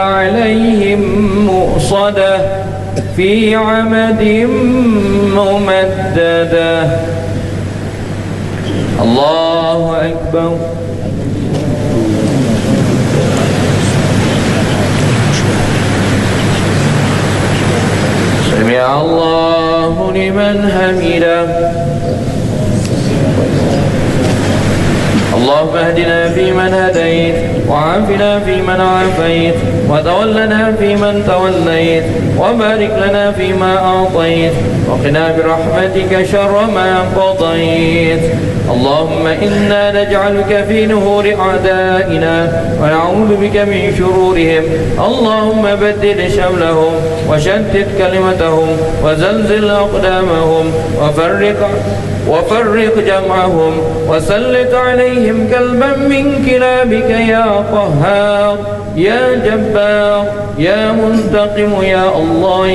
عليهم مؤصدة في عمد ممددة. الله أكبر. سمع الله لمن حمده. اللهم اهدنا فيمن هديت، وعافنا فيمن عافيت، وتولنا فيمن توليت، وبارك لنا فيما أعطيت، وقنا برحمتك شر ما قضيت. اللهم إنا نجعلك في نهور أعدائنا ونعوذ بك من شرورهم. اللهم بدل شملهم وشتت كلمتهم وزلزل أقدامهم وفرق جمعهم وسلط عليهم كلبا من كلابك يا قهار يا جبار يا منتقم يا الله.